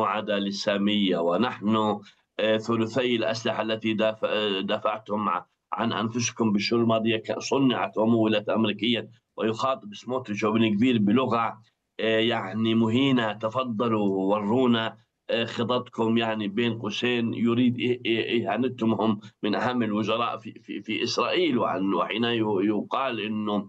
المعاداة للسامية، ونحن ثلثي الأسلحة التي دافعتم عن أنفسكم بالشهور الماضية صنعت ومولت أمريكيا. ويخاطب سموتريتش وابن كبير بلغة يعني مهينة: تفضلوا ورونا خططكم. يعني بين قوسين يريد إهانتهم. هم من أهم الوزراء في إسرائيل. وحين يقال أنه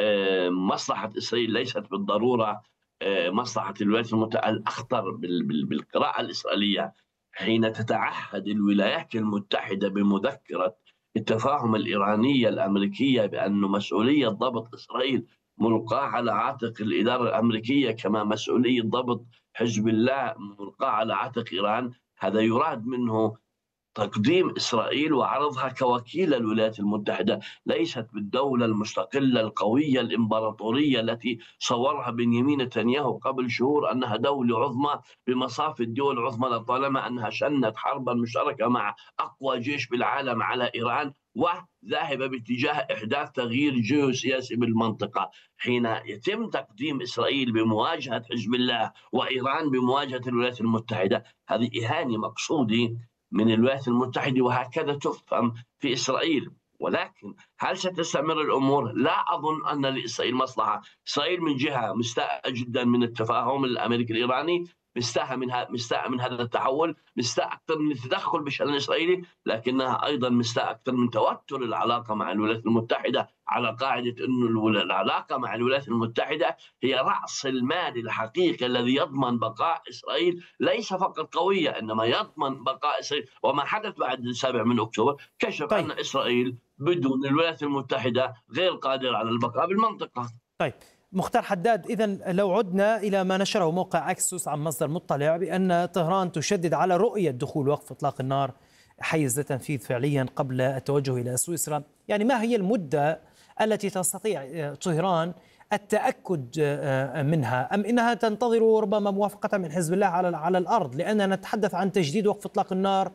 مصلحة إسرائيل ليست بالضرورة مصلحة الولايات المتحدة، الأخطر بالقراءة الإسرائيلية حين تتعهد الولايات المتحدة بمذكرة التفاهم الإيرانية الأمريكية بأن مسؤولية ضبط إسرائيل ملقاة على عاتق الإدارة الأمريكية، كما مسؤولية ضبط حزب الله ملقاة على عاتق إيران. هذا يراد منه تقديم إسرائيل وعرضها كوكيل الولايات المتحدة، ليست بالدولة المستقلة القوية الإمبراطورية التي صورها بنيامين نتنياهو قبل شهور أنها دولة عظمى بمصاف الدول العظمى، لطالما أنها شنت حربا مشتركة مع أقوى جيش بالعالم على إيران، وذاهبة باتجاه إحداث تغيير جيوسياسي بالمنطقة. حين يتم تقديم إسرائيل بمواجهة حزب الله وإيران بمواجهة الولايات المتحدة، هذه إهانة مقصودة من الولايات المتحدة، وهكذا تفهم في إسرائيل. ولكن هل ستستمر الأمور؟ لا أظن أن لإسرائيل مصلحة. إسرائيل من جهة مستاءة جدا من التفاهم الأمريكي الإيراني، مستاء من هذا التحول، مستاء أكثر من التدخل بالشأن الإسرائيلي، لكنها أيضا مستاء أكثر من توتر العلاقة مع الولايات المتحدة، على قاعدة أن العلاقة مع الولايات المتحدة هي رأس المال الحقيقي الذي يضمن بقاء إسرائيل، ليس فقط قوية إنما يضمن بقاء إسرائيل. وما حدث بعد 7 أكتوبر كشف طيب. أن إسرائيل بدون الولايات المتحدة غير قادرة على البقاء بالمنطقة. طيب مختار حداد، إذن لو عدنا إلى ما نشره موقع أكسوس عن مصدر مطلع بأن طهران تشدد على رؤية دخول وقف إطلاق النار حيز لتنفيذ فعليا قبل التوجه إلى سويسرا، يعني ما هي المدة التي تستطيع طهران التأكد منها، أم إنها تنتظر ربما موافقة من حزب الله على الأرض؟ لأننا نتحدث عن تجديد وقف إطلاق النار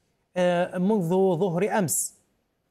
منذ ظهر أمس.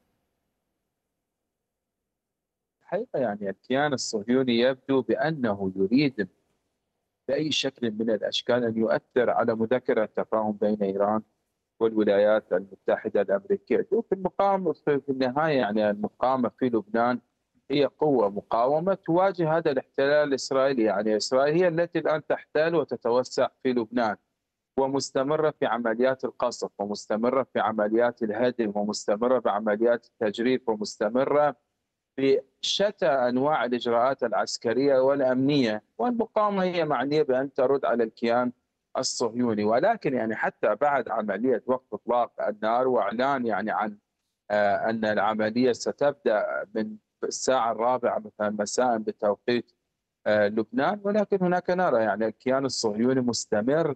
الحقيقة يعني الكيان الصهيوني يبدو بأنه يريد بأي شكل من الأشكال أن يؤثر على مذكرة التفاهم بين إيران والولايات المتحدة الأمريكية. في المقام في النهاية يعني المقاومة في لبنان هي قوة مقاومة تواجه هذا الاحتلال الإسرائيلي. يعني إسرائيل هي التي الآن تحتل وتتوسع في لبنان، ومستمرة في عمليات القصف، ومستمرة في عمليات الهدم، ومستمرة بعمليات التجريف، ومستمرة بشتى أنواع الإجراءات العسكرية والأمنية. والمقاومة هي معنية بأن ترد على الكيان الصهيوني. ولكن يعني حتى بعد عملية وقف إطلاق النار وإعلان يعني عن أن العملية ستبدأ من الساعة 4 مثلا مساء بتوقيت لبنان، ولكن هناك نرى يعني الكيان الصهيوني مستمر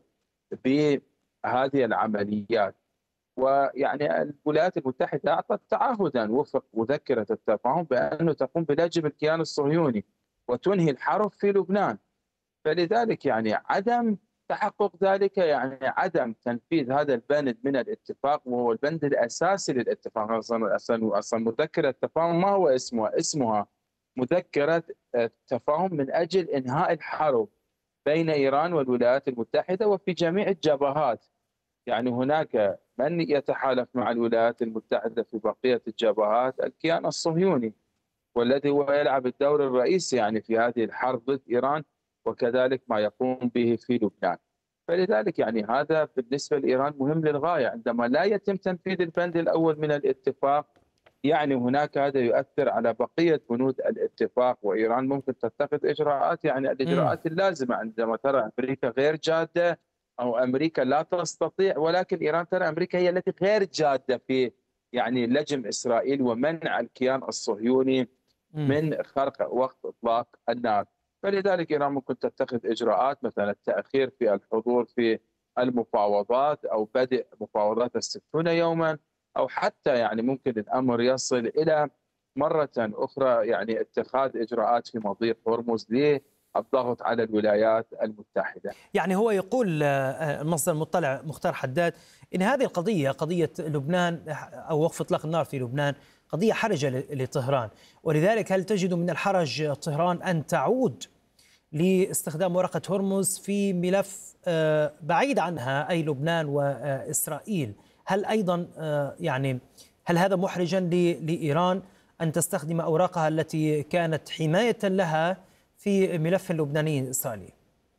بهذه العمليات. ويعني الولايات المتحدة أعطت تعهدا وفق مذكرة التفاهم بأنه تقوم بلجم الكيان الصهيوني وتنهي الحرب في لبنان. فلذلك يعني عدم تحقق ذلك يعني عدم تنفيذ هذا البند من الاتفاق، وهو البند الأساسي للاتفاق. أصلا مذكرة التفاهم ما هو اسمها مذكرة التفاهم من أجل إنهاء الحرب بين إيران والولايات المتحدة وفي جميع الجبهات. يعني هناك من يتحالف مع الولايات المتحدة في بقية الجبهات الكيان الصهيوني، والذي هو يلعب الدور الرئيسي يعني في هذه الحرب ضد إيران، وكذلك ما يقوم به في لبنان. فلذلك يعني هذا بالنسبة لإيران مهم للغاية. عندما لا يتم تنفيذ البند الأول من الاتفاق يعني هناك هذا يؤثر على بقية بنود الاتفاق، وإيران ممكن تتخذ إجراءات يعني الإجراءات اللازمة. عندما ترى أمريكا غير جادة أو أمريكا لا تستطيع، ولكن إيران ترى أمريكا هي التي غير جادة في يعني لجم إسرائيل ومنع الكيان الصهيوني من خرق وقت إطلاق النار. فلذلك إيران ممكن تتخذ إجراءات مثلا التأخير في الحضور في المفاوضات أو بدء مفاوضات 60 يوما، أو حتى يعني ممكن الأمر يصل إلى مرة أخرى يعني اتخاذ إجراءات في مضيق هرمز للضغط على الولايات المتحدة. يعني هو يقول المصدر المطلع مختار حداد إن هذه القضية قضية لبنان أو وقف إطلاق النار في لبنان قضية حرجة لطهران، ولذلك هل تجد من الحرج طهران أن تعود لاستخدام ورقة هرمز في ملف بعيد عنها أي لبنان وإسرائيل. هل أيضا يعني هل هذا محرجا لإيران أن تستخدم أوراقها التي كانت حماية لها في ملف لبناني إسرائيلي؟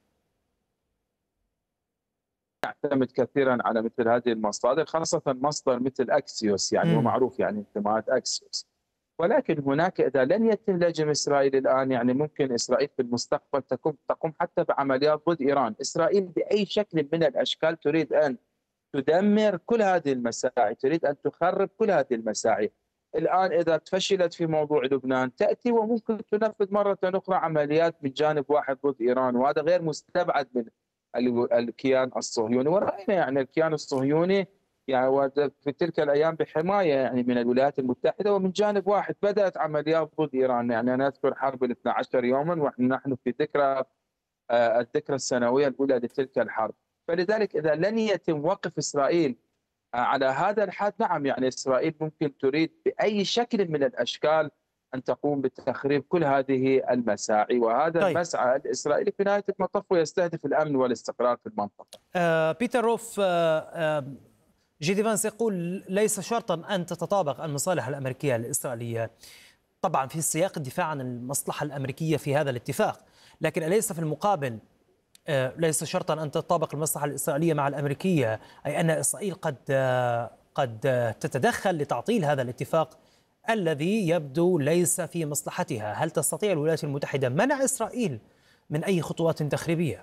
يعتمد كثيرا على مثل هذه المصادر، خاصة مصدر مثل أكسيوس، يعني ومعروف يعني انتماءات أكسيوس. ولكن هناك إذا لن يتم لجم إسرائيل الآن، يعني ممكن إسرائيل في المستقبل تقوم حتى بعمليات ضد إيران. إسرائيل بأي شكل من الأشكال تريد أن تدمر كل هذه المساعي، تريد أن تخرب كل هذه المساعي. الآن إذا فشلت في موضوع لبنان تأتي وممكن تنفذ مرة أخرى عمليات من جانب واحد ضد إيران، وهذا غير مستبعد من الكيان الصهيوني. ورأينا يعني الكيان الصهيوني يعني في تلك الأيام بحماية يعني من الولايات المتحدة، ومن جانب واحد بدأت عمليات ضد إيران. يعني أنا أذكر حرب 12 يوما ونحن في الذكرى السنوية الأولى لتلك الحرب. فلذلك إذا لن يتم وقف إسرائيل على هذا الحد، نعم يعني إسرائيل ممكن تريد بأي شكل من الأشكال أن تقوم بتخريب كل هذه المساعي، وهذا طيب. المسعى الإسرائيلي في نهاية المطاف يستهدف الأمن والاستقرار في المنطقة. بيتر روف، جيدي فانس يقول ليس شرطا أن تتطابق المصالح الأمريكية الإسرائيلية، طبعا في سياق الدفاع عن المصلحة الأمريكية في هذا الاتفاق، لكن أليس في المقابل ليس شرطا أن تتطابق المصلحة الإسرائيلية مع الأمريكية، أي أن إسرائيل قد تتدخل لتعطيل هذا الاتفاق الذي يبدو ليس في مصلحتها؟ هل تستطيع الولايات المتحدة منع إسرائيل من أي خطوات تخريبية؟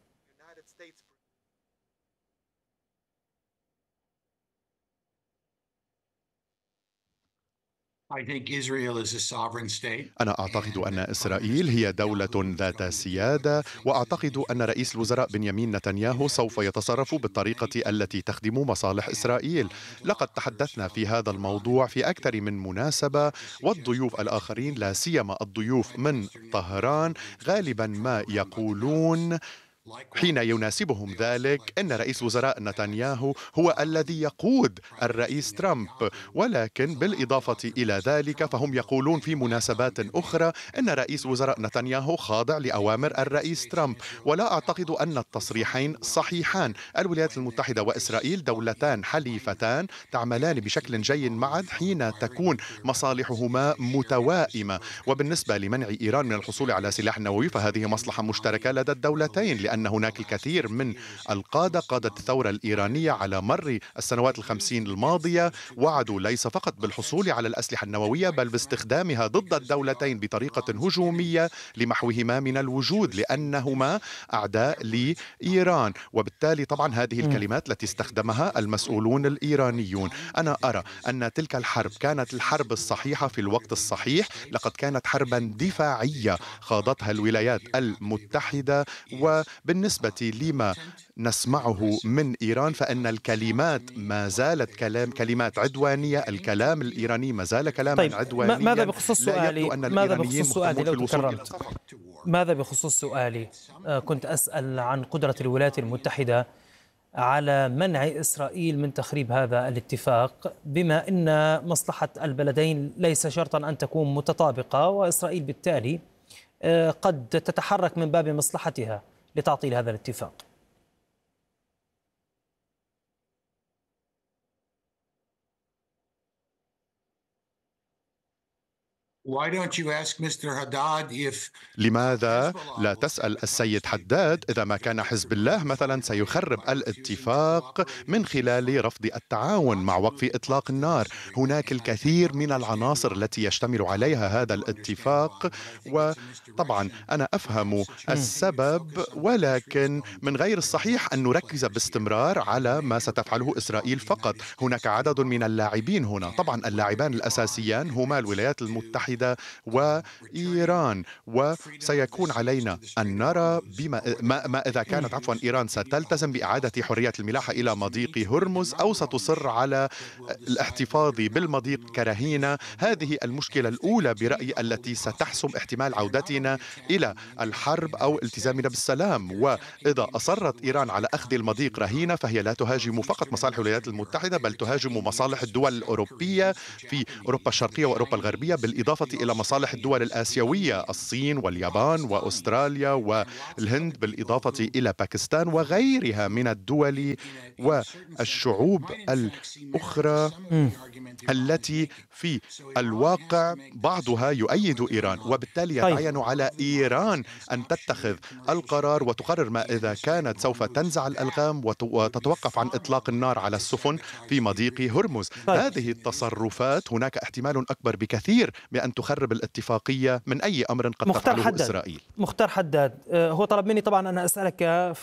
أنا أعتقد أن إسرائيل هي دولة ذات سيادة، وأعتقد أن رئيس الوزراء بنيامين نتنياهو سوف يتصرف بالطريقة التي تخدم مصالح إسرائيل. لقد تحدثنا في هذا الموضوع في أكثر من مناسبة، والضيوف الآخرين لا سيما الضيوف من طهران غالبا ما يقولون حين يناسبهم ذلك أن رئيس وزراء نتنياهو هو الذي يقود الرئيس ترامب، ولكن بالإضافة إلى ذلك فهم يقولون في مناسبات أخرى أن رئيس وزراء نتنياهو خاضع لأوامر الرئيس ترامب. ولا أعتقد أن التصريحين صحيحان. الولايات المتحدة وإسرائيل دولتان حليفتان تعملان بشكل جيد معا حين تكون مصالحهما متوائمة. وبالنسبة لمنع إيران من الحصول على سلاح نووي فهذه مصلحة مشتركة لدى الدولتين، لأن هناك الكثير من قادة الثورة الإيرانية على مر السنوات 50 الماضية وعدوا ليس فقط بالحصول على الأسلحة النووية بل باستخدامها ضد الدولتين بطريقة هجومية لمحوهما من الوجود، لأنهما أعداء لإيران. وبالتالي طبعا هذه الكلمات التي استخدمها المسؤولون الإيرانيون. أنا أرى أن تلك الحرب كانت الحرب الصحيحة في الوقت الصحيح. لقد كانت حربا دفاعية خاضتها الولايات المتحدة، وبالنسبة لما نسمعه من إيران فإن الكلمات ما زالت كلمات عدوانية. الكلام الإيراني ما زال كلاما عدوانيا. ماذا بخصوص سؤالي كنت أسأل عن قدرة الولايات المتحدة على منع إسرائيل من تخريب هذا الاتفاق، بما أن مصلحة البلدين ليس شرطا أن تكون متطابقة، وإسرائيل بالتالي قد تتحرك من باب مصلحتها لتعطيل هذا الاتفاق. لماذا لا تسأل السيد حداد إذا ما كان حزب الله مثلا سيخرب الاتفاق من خلال رفض التعاون مع وقف إطلاق النار؟ هناك الكثير من العناصر التي يشتمل عليها هذا الاتفاق، وطبعا أنا أفهم السبب، ولكن من غير الصحيح أن نركز باستمرار على ما ستفعله إسرائيل فقط. هناك عدد من اللاعبين هنا، طبعا اللاعبان الأساسيان هما الولايات المتحدة وإيران، وسيكون علينا أن نرى ما إذا كانت إيران ستلتزم بإعادة حرية الملاحة إلى مضيق هرمز أو ستصر على الاحتفاظ بالمضيق كرهينة. هذه المشكلة الأولى برأيي التي ستحسم احتمال عودتنا إلى الحرب أو التزامنا بالسلام. وإذا أصرت إيران على أخذ المضيق رهينة فهي لا تهاجم فقط مصالح الولايات المتحدة بل تهاجم مصالح الدول الأوروبية في أوروبا الشرقية وأوروبا الغربية، بالإضافة بالإضافة إلى مصالح الدول الآسيوية، الصين واليابان وأستراليا والهند، بالإضافة إلى باكستان وغيرها من الدول والشعوب الأخرى التي في الواقع بعضها يؤيد إيران، وبالتالي طيب. يتعين على إيران أن تتخذ القرار وتقرر ما إذا كانت سوف تنزع الألغام وتتوقف عن إطلاق النار على السفن في مضيق هرمز. طيب. هذه التصرفات هناك احتمال أكبر بكثير بأن تخرب الاتفاقية من أي أمر قد تفعله إسرائيل. مختار حداد، هو طلب مني طبعا أن أسألك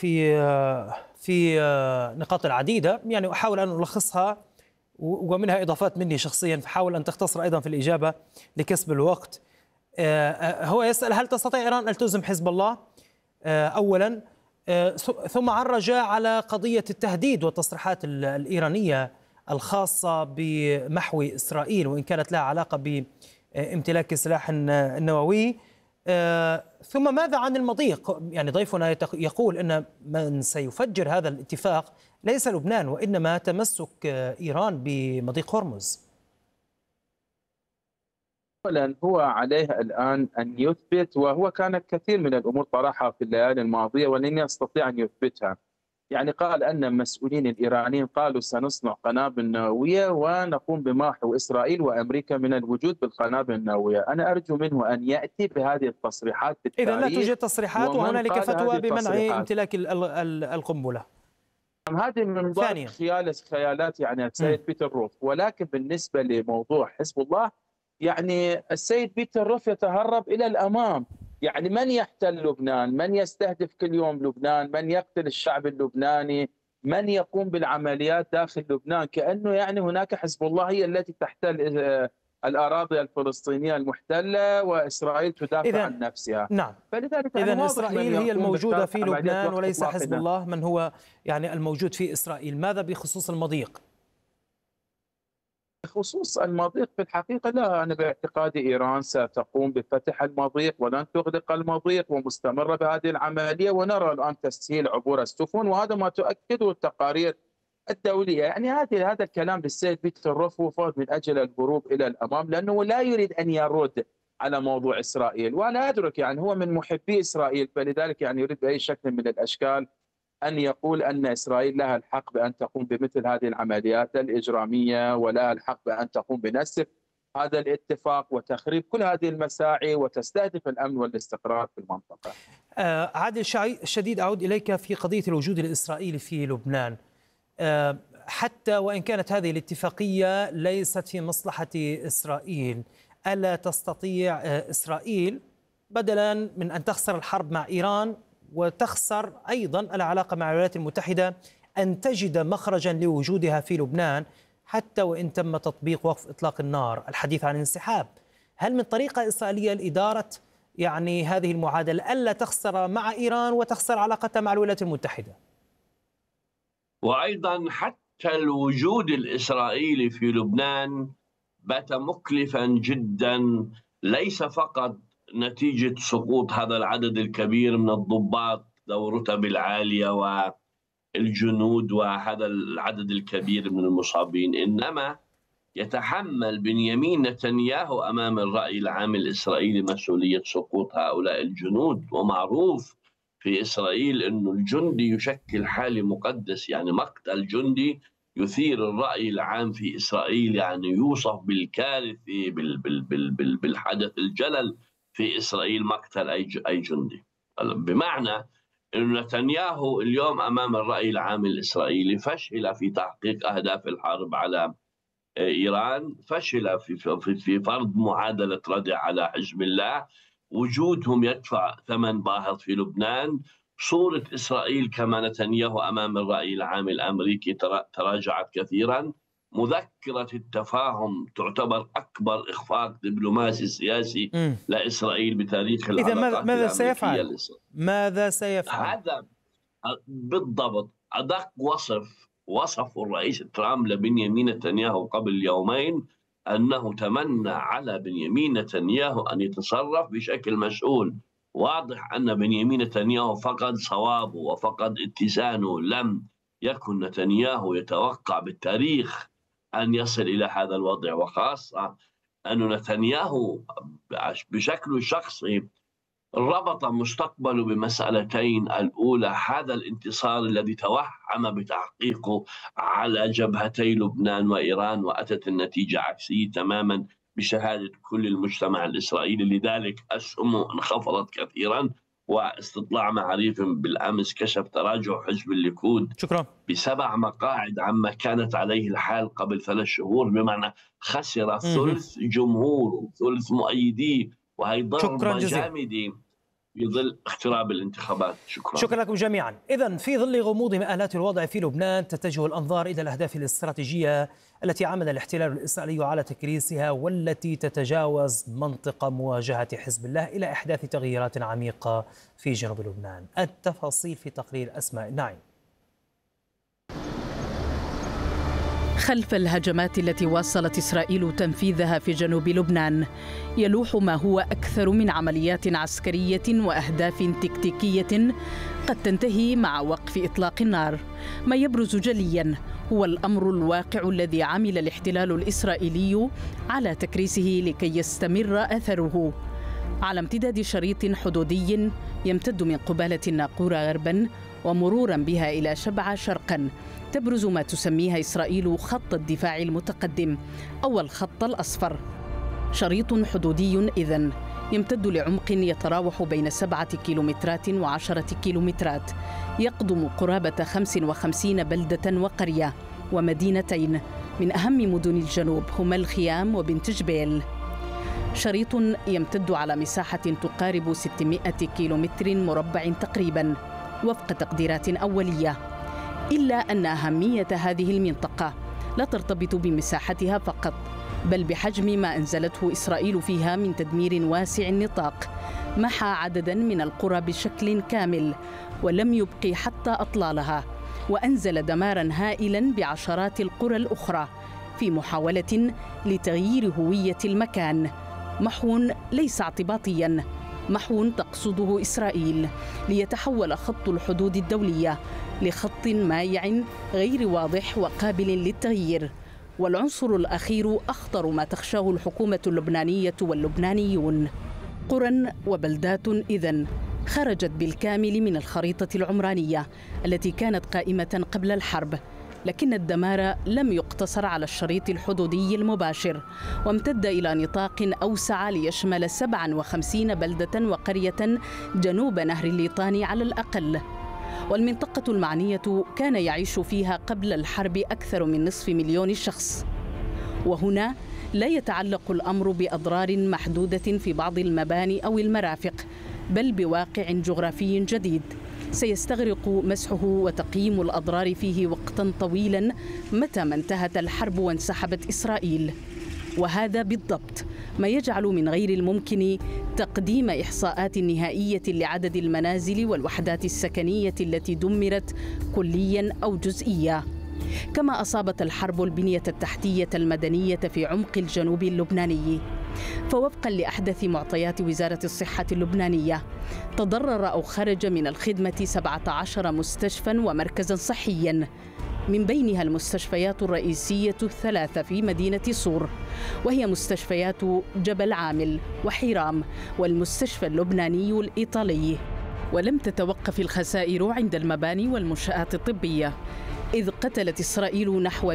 في نقاط العديدة، يعني أحاول أن ألخصها ومنها إضافات مني شخصيا، فحاول أن تختصر أيضا في الإجابة لكسب الوقت. هو يسأل: هل تستطيع إيران أن تلزم حزب الله أولا، ثم عرج على قضية التهديد والتصريحات الإيرانية الخاصة بمحو إسرائيل وإن كانت لها علاقة بامتلاك سلاح نووي، ثم ماذا عن المضيق؟ يعني ضيفنا يقول أن من سيفجر هذا الاتفاق ليس لبنان وإنما تمسك إيران بمضيق هرمز. أولا هو عليه الآن أن يثبت، وهو كان كثير من الأمور طرحها في الليالي الماضية ولن يستطيع أن يثبتها. يعني قال أن المسؤولين الإيرانيين قالوا سنصنع قنابل نووية ونقوم بمحو إسرائيل وأمريكا من الوجود بالقنابل النووية. أنا أرجو منه أن يأتي بهذه التصريحات بالتاريخ. إذا لا توجد تصريحات وهنالك فتوى بمنع امتلاك القنبلة. هذه من ضمن خيالات يعني السيد بيتر روف. ولكن بالنسبة لموضوع حزب الله، يعني السيد بيتر روف يتهرب إلى الأمام. يعني من يحتل لبنان؟ من يستهدف كل يوم لبنان؟ من يقتل الشعب اللبناني؟ من يقوم بالعمليات داخل لبنان؟ كأنه يعني هناك حزب الله هي التي تحتل الأراضي الفلسطينية المحتلة وإسرائيل تدافع عن نفسها. نعم. فلذلك إذن إسرائيل هي الموجودة في لبنان وليس حزب الله من هو يعني الموجود في إسرائيل. ماذا بخصوص المضيق؟ بخصوص المضيق في الحقيقة لا، أنا باعتقادي إيران ستقوم بفتح المضيق ولن تغلق المضيق ومستمرة بهذه العملية، ونرى الآن تسهيل عبور السفن وهذا ما تؤكده التقارير الدولية. يعني هذا الكلام للسيد بيتر روف فقط من أجل الهروب إلى الأمام، لأنه لا يريد أن يرد على موضوع إسرائيل. وأنا أدرك يعني هو من محبي إسرائيل، فلذلك يعني يريد بأي شكل من الأشكال أن يقول أن إسرائيل لها الحق بأن تقوم بمثل هذه العمليات الإجرامية، ولها الحق بأن تقوم بنسف هذا الاتفاق وتخريب كل هذه المساعي وتستهدف الأمن والاستقرار في المنطقة. عادل شديد، أعود إليك في قضية الوجود الإسرائيلي في لبنان. حتى وإن كانت هذه الاتفاقية ليست في مصلحة إسرائيل، ألا تستطيع إسرائيل بدلا من أن تخسر الحرب مع إيران وتخسر أيضا العلاقة مع الولايات المتحدة أن تجد مخرجا لوجودها في لبنان حتى وإن تم تطبيق وقف إطلاق النار، الحديث عن الانسحاب؟ هل من طريقة إسرائيلية لإدارة يعني هذه المعادلة ألا تخسر مع إيران وتخسر علاقتها مع الولايات المتحدة؟ وأيضا حتى الوجود الإسرائيلي في لبنان بات مكلفا جدا، ليس فقط نتيجة سقوط هذا العدد الكبير من الضباط ذوي الرتب العالية والجنود وهذا العدد الكبير من المصابين، إنما يتحمل بنيامين نتنياهو أمام الرأي العام الإسرائيلي مسؤولية سقوط هؤلاء الجنود. ومعروف في إسرائيل أن الجندي يشكل حالة مقدس، يعني مقتل جندي يثير الرأي العام في إسرائيل، يعني يوصف بالكارثي بالحدث الجلل في إسرائيل مقتل أي جندي. بمعنى أن نتنياهو اليوم أمام الرأي العام الإسرائيلي فشل في تحقيق أهداف الحرب على إيران، فشل في فرض معادلة ردع على حزب الله، وجودهم يدفع ثمن باهظ في لبنان. صورة إسرائيل كما نتنياهو أمام الرأي العام الأمريكي تراجعت كثيرا. مذكرة التفاهم تعتبر أكبر إخفاق دبلوماسي سياسي لإسرائيل بتاريخ العلاقات. إذا ماذا سيفعل؟ ماذا سيفعل؟ هذا بالضبط أدق وصف الرئيس ترامب لبنيامين نتنياهو قبل يومين، أنه تمنى على بنيامين نتنياهو أن يتصرف بشكل مسؤول. واضح أن بنيامين نتنياهو فقد صوابه وفقد اتزانه. لم يكن نتنياهو يتوقع بالتاريخ أن يصل إلى هذا الوضع، وخاصة أن نتنياهو بشكل شخصي ربط مستقبله بمسألتين: الأولى هذا الانتصار الذي توهم بتحقيقه على جبهتي لبنان وإيران، وأتت النتيجة عكسية تماما بشهادة كل المجتمع الإسرائيلي، لذلك أسهمه انخفضت كثيرا. واستطلاع معرفي بالأمس كشف تراجع حزب الليكود ب7 مقاعد عما كانت عليه الحال قبل 3 شهور، بمعنى خسر ثلث جمهور ثلث مؤيديه، وهي ضربة جامدة في ظل اقتراب الانتخابات. شكرا لكم جميعا. إذن في ظل غموض مآلات الوضع في لبنان تتجه الأنظار إلى الأهداف الاستراتيجية التي عمد الاحتلال الإسرائيلي على تكريسها، والتي تتجاوز منطقة مواجهة حزب الله إلى إحداث تغييرات عميقة في جنوب لبنان. التفاصيل في تقرير أسماء نعيم. خلف الهجمات التي واصلت إسرائيل تنفيذها في جنوب لبنان يلوح ما هو أكثر من عمليات عسكرية وأهداف تكتيكية قد تنتهي مع وقف إطلاق النار. ما يبرز جلياً هو الأمر الواقع الذي عمل الاحتلال الإسرائيلي على تكريسه لكي يستمر أثره على امتداد شريط حدودي يمتد من قبالة الناقورة غرباً ومروراً بها إلى شبعة شرقاً. تبرز ما تسميها إسرائيل خط الدفاع المتقدم أو الخط الأصفر، شريط حدودي إذن يمتد لعمق يتراوح بين 7 كيلومترات و10 كيلومترات، يقضم قرابة 55 بلدة وقرية ومدينتين من أهم مدن الجنوب هما الخيام وبنت جبيل. شريط يمتد على مساحة تقارب 600 كيلومتر مربع تقريبا وفق تقديرات أولية، إلا أن أهمية هذه المنطقة لا ترتبط بمساحتها فقط، بل بحجم ما أنزلته إسرائيل فيها من تدمير واسع النطاق. محى عددا من القرى بشكل كامل ولم يبقي حتى أطلالها، وأنزل دمارا هائلا بعشرات القرى الأخرى في محاولة لتغيير هوية المكان. محو ليس اعتباطيا، محو تقصده إسرائيل ليتحول خط الحدود الدولية لخط مايع غير واضح وقابل للتغيير. والعنصر الأخير أخطر ما تخشاه الحكومة اللبنانية واللبنانيون. قرى وبلدات إذن خرجت بالكامل من الخريطة العمرانية التي كانت قائمة قبل الحرب، لكن الدمار لم يقتصر على الشريط الحدودي المباشر، وامتد إلى نطاق أوسع ليشمل 57 بلدة وقرية جنوب نهر الليطاني على الأقل. والمنطقة المعنية كان يعيش فيها قبل الحرب أكثر من 500,000 شخص. وهنا لا يتعلق الأمر بأضرار محدودة في بعض المباني أو المرافق، بل بواقع جغرافي جديد سيستغرق مسحه وتقييم الأضرار فيه وقتا طويلا متى ما انتهت الحرب وانسحبت إسرائيل. وهذا بالضبط ما يجعل من غير الممكن تقديم إحصاءات نهائية لعدد المنازل والوحدات السكنية التي دمرت كليا أو جزئيا. كما أصابت الحرب البنية التحتية المدنية في عمق الجنوب اللبناني، فوفقا لأحدث معطيات وزارة الصحة اللبنانية تضرر أو خرج من الخدمة 17 مستشفى ومركزا صحيا، من بينها المستشفيات الرئيسية ال3 في مدينة صور، وهي مستشفيات جبل عامل وحيرام والمستشفى اللبناني الإيطالي. ولم تتوقف الخسائر عند المباني والمنشآت الطبية، إذ قتلت إسرائيل نحو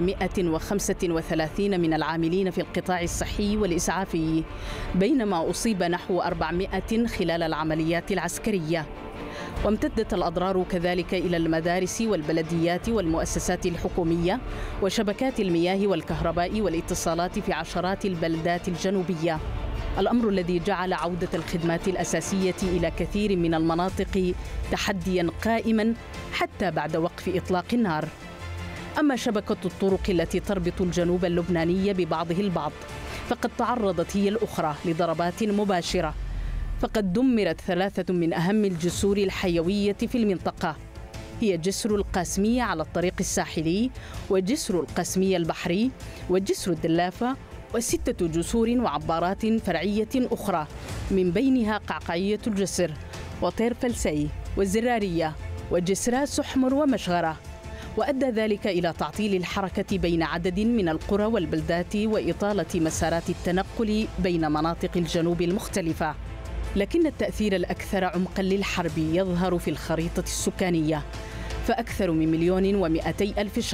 135 من العاملين في القطاع الصحي والإسعافي، بينما أصيب نحو 400 خلال العمليات العسكرية. وامتدت الأضرار كذلك إلى المدارس والبلديات والمؤسسات الحكومية وشبكات المياه والكهرباء والاتصالات في عشرات البلدات الجنوبية، الأمر الذي جعل عودة الخدمات الأساسية إلى كثير من المناطق تحدياً قائماً حتى بعد وقف إطلاق النار. أما شبكة الطرق التي تربط الجنوب اللبناني ببعضه البعض فقد تعرضت هي الأخرى لضربات مباشرة، فقد دمرت 3 من أهم الجسور الحيوية في المنطقة، هي جسر القاسمية على الطريق الساحلي، وجسر القاسمية البحري، وجسر الدلافة، و6 جسور وعبارات فرعية أخرى، من بينها قعقعية الجسر وطير فلسي والزرارية وجسرا سحمر ومشغرة. وأدى ذلك إلى تعطيل الحركة بين عدد من القرى والبلدات وإطالة مسارات التنقل بين مناطق الجنوب المختلفة. لكن التأثير الأكثر عمقاً للحرب يظهر في الخريطة السكانية، فأكثر من 1,200,000 شخص